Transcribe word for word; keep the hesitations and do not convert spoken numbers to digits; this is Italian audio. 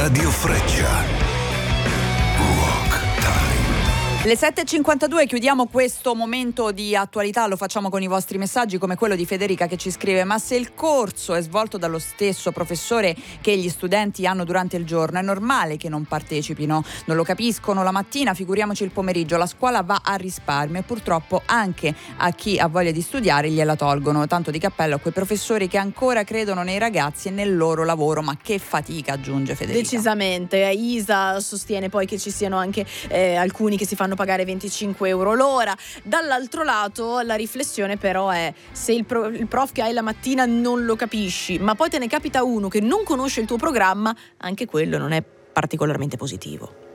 Radio Freccia. Le sette e cinquantadue, chiudiamo questo momento di attualità, lo facciamo con i vostri messaggi come quello di Federica che ci scrive: ma se il corso è svolto dallo stesso professore che gli studenti hanno durante il giorno, è normale che non partecipino, non lo capiscono la mattina, figuriamoci il pomeriggio. La scuola va a risparmio e purtroppo anche a chi ha voglia di studiare gliela tolgono. Tanto di cappello a quei professori che ancora credono nei ragazzi e nel loro lavoro, ma che fatica, aggiunge Federica. Decisamente. Isa sostiene poi che ci siano anche eh, alcuni che si fanno pagare venticinque euro l'ora. Dall'altro lato la riflessione però è: se il, pro, il prof che hai la mattina non lo capisci, ma poi te ne capita uno che non conosce il tuo programma, anche quello non è particolarmente positivo.